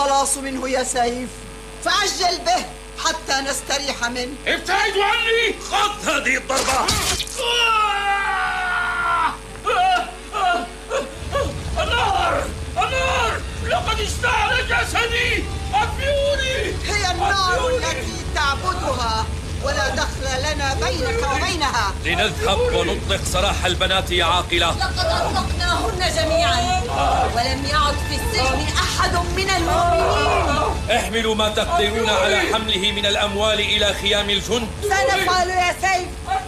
الخلاص منه يا سيف، فعجل به حتى نستريح منه. ابتعدوا عني. خذ هذه الضربة. النار النار، لقد اشتعل جسدي، أطفئوني. هي النار التي تعبدها، ولا دخل لنا بينك وبينها. لنذهب ونطلق سراح البنات يا عاقلة. لقد أطلقناهن جميعا، ولم يعد في السجن أحد من المؤمنين. احملوا ما تقدرون على حمله من الأموال إلى خيام الجند. سنفعل يا سيف.